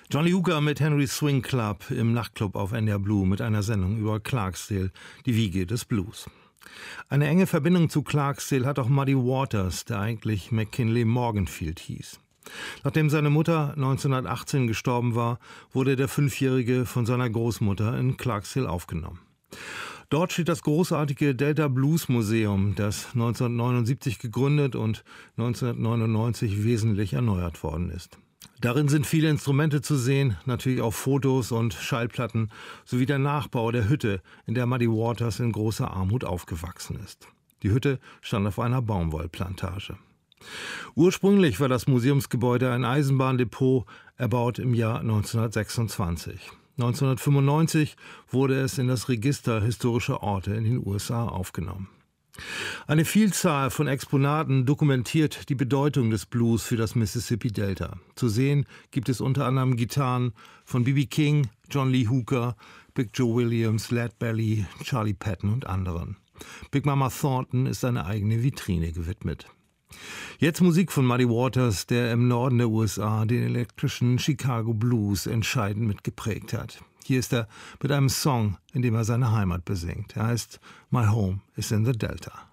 John Lee Hooker mit Henry Swing Club im Nachtclub auf NDR Blue mit einer Sendung über Clarksdale, die Wiege des Blues. Eine enge Verbindung zu Clarksdale hat auch Muddy Waters, der eigentlich McKinley Morganfield hieß. Nachdem seine Mutter 1918 gestorben war, wurde der Fünfjährige von seiner Großmutter in Clarksdale aufgenommen. Dort steht das großartige Delta Blues Museum, das 1979 gegründet und 1999 wesentlich erneuert worden ist. Darin sind viele Instrumente zu sehen, natürlich auch Fotos und Schallplatten, sowie der Nachbau der Hütte, in der Muddy Waters in großer Armut aufgewachsen ist. Die Hütte stand auf einer Baumwollplantage. Ursprünglich war das Museumsgebäude ein Eisenbahndepot, erbaut im Jahr 1926. 1995 wurde es in das Register historischer Orte in den USA aufgenommen. Eine Vielzahl von Exponaten dokumentiert die Bedeutung des Blues für das Mississippi-Delta. Zu sehen gibt es unter anderem Gitarren von B.B. King, John Lee Hooker, Big Joe Williams, Lead Belly, Charlie Patton und anderen. Big Mama Thornton ist eine eigene Vitrine gewidmet. Jetzt Musik von Muddy Waters, der im Norden der USA den elektrischen Chicago Blues entscheidend mitgeprägt hat. Hier ist er mit einem Song, in dem er seine Heimat besingt. Er heißt My Home is in the Delta.